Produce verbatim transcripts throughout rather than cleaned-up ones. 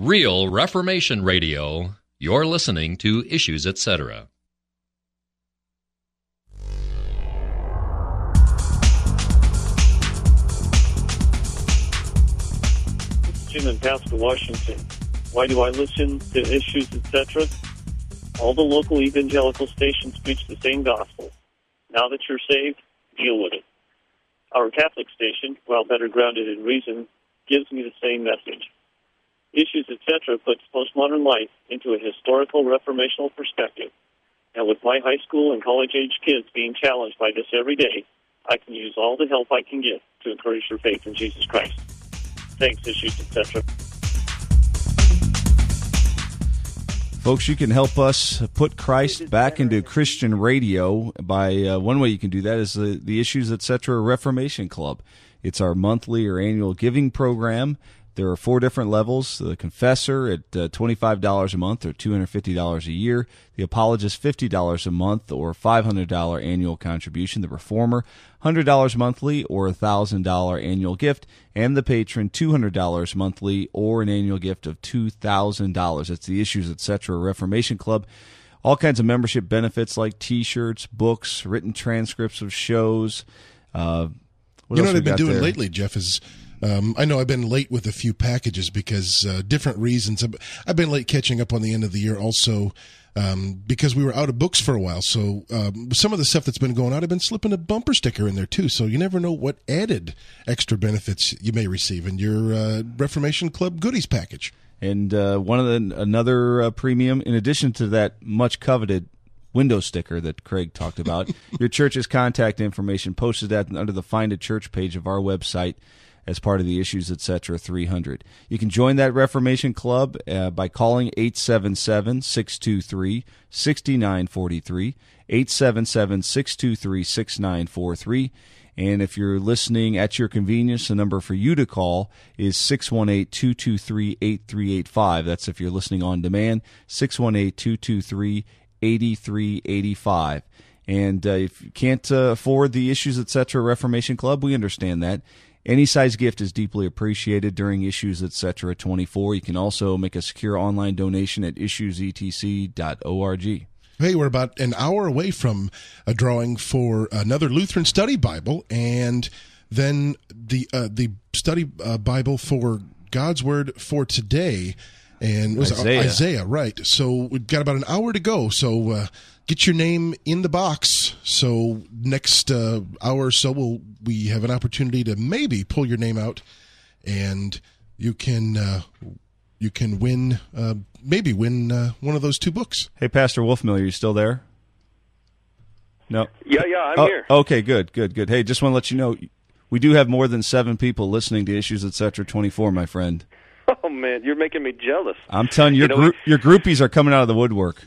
Real Reformation Radio. You're listening to Issues, et cetera. Jim in Pasco, Washington. Why do I listen to Issues, et cetera? All the local evangelical stations preach the same gospel. Now that you're saved, deal with it. Our Catholic station, while better grounded in reason, gives me the same message. Issues, et cetera puts postmodern life into a historical reformational perspective. And with my high school and college-age kids being challenged by this every day, I can use all the help I can get to encourage their faith in Jesus Christ. Thanks, Issues, et cetera. Folks, you can help us put Christ back into Christian radio by uh, one way you can do that is the, the Issues, et cetera Reformation Club. It's our monthly or annual giving program. There are four different levels. The Confessor at uh, twenty-five dollars a month or two hundred fifty dollars a year. The Apologist, fifty dollars a month or five hundred dollars annual contribution. The Reformer, one hundred dollars monthly or a one thousand dollars annual gift. And the Patron, two hundred dollars monthly or an annual gift of two thousand dollars. That's the Issues, et cetera Reformation Club. All kinds of membership benefits like T-shirts, books, written transcripts of shows. Uh, what you know else what I've been doing there? lately, Jeff, is... Um, I know I've been late with a few packages because uh, different reasons. I've been late catching up on the end of the year also um, because we were out of books for a while. So um, some of the stuff that's been going on, I've been slipping a bumper sticker in there too. So you never know what added extra benefits you may receive in your uh, Reformation Club goodies package. And uh, one of the another uh, premium, in addition to that much coveted window sticker that Craig talked about, your church's contact information posted that under the Find a Church page of our website as part of the Issues, et cetera three hundred. You can join that Reformation Club uh, by calling eight seven seven, six two three, six nine four three, eight seven seven, six two three, six nine four three. And if you're listening at your convenience, the number for you to call is six one eight, two two three, eight three eight five. That's if you're listening on demand, six one eight, two two three, eight three eight five. And uh, if you can't uh, afford the Issues, et cetera Reformation Club, we understand that. Any size gift is deeply appreciated during Issues, et cetera twenty-four. You can also make a secure online donation at issues e t c dot org. Hey, we're about an hour away from a drawing for another Lutheran Study Bible, and then the uh, the study uh, Bible for God's Word for today, and it was Isaiah. Isaiah, right? So we've got about an hour to go. So uh, get your name in the box. So next uh, hour or so, we'll, we have an opportunity to maybe pull your name out, and you can uh, you can win uh, maybe win uh, one of those two books. Hey, Pastor Wolfmiller, are you still there? No. Yeah, yeah, I'm oh, here. Okay, good, good, good. Hey, just want to let you know, we do have more than seven people listening to Issues, et cetera twenty-four, my friend. Oh, man, you're making me jealous. I'm telling you, your, you know, group, your groupies are coming out of the woodwork.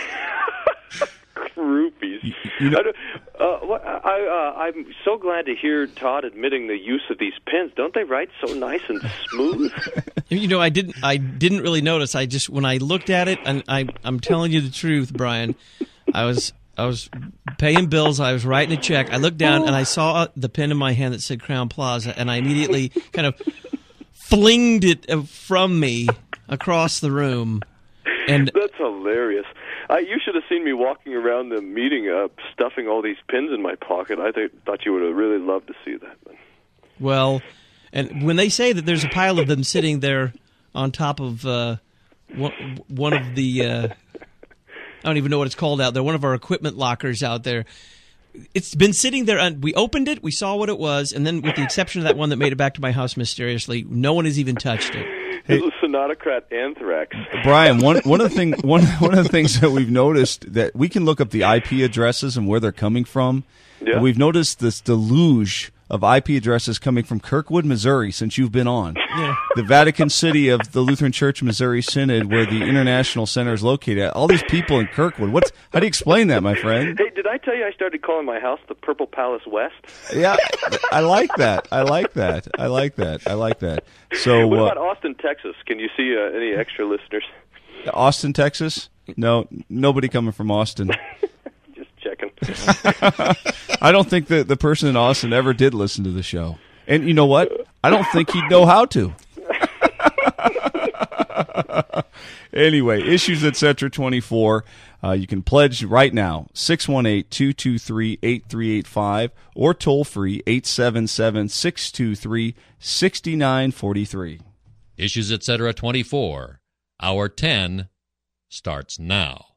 Groupies. You, you know, uh, what, I, uh, I'm so glad to hear Todd admitting the use of these pens. Don't they write so nice and smooth? You know, I didn't. I didn't really notice. I just when I looked at it, and I, I'm telling you the truth, Brian. I was I was paying bills. I was writing a check. I looked down and I saw the pen in my hand that said Crown Plaza, and I immediately kind of flinged it from me across the room. And that's hilarious. I, you should have seen me walking around the meeting, uh, stuffing all these pins in my pocket. I th- thought you would have really loved to see that. Well, and when they say that there's a pile of them sitting there on top of uh, one, one of the, uh, I don't even know what it's called out there, one of our equipment lockers out there, it's been sitting there. Un- we opened it, we saw what it was, and then with the exception of that one that made it back to my house mysteriously, no one has even touched it. Hey, it was Sonatocrat Anthrax. Brian, one one of the thing one one of the things that we've noticed that we can look up the I P addresses and where they're coming from. Yeah. And we've noticed this deluge of I P addresses coming from Kirkwood, Missouri, since you've been on. Yeah. The Vatican City of the Lutheran Church Missouri Synod, where the International Center is located at. All these people in Kirkwood. What's how do you explain that, my friend? Hey, did I tell you I started calling my house the Purple Palace West? Yeah, I like that. I like that. I like that. I like that. So, what uh, about Austin, Texas? Can you see uh, any extra listeners? Austin, Texas? No, nobody coming from Austin. Just checking. I don't think that the person in Austin ever did listen to the show. And you know what? I don't think he'd know how to. Anyway, Issues Etc. twenty-four. Uh, you can pledge right now, six one eight, two two three, eight three eight five, or toll free, eight seven seven, six two three, six nine four three. Issues Etc. twenty-four. Hour ten starts now.